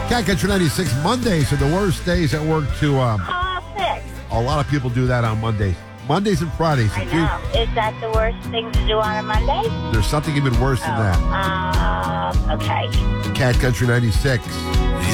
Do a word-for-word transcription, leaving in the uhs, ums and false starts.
Cat Country ninety-six, Mondays are the worst days at work to... Um, Oh, sick. a lot of people do that on Mondays. Mondays and Fridays. I If you- know. Is that the worst thing to do on a Monday? there's something even worse than that. Um, okay. Cat Country ninety-six.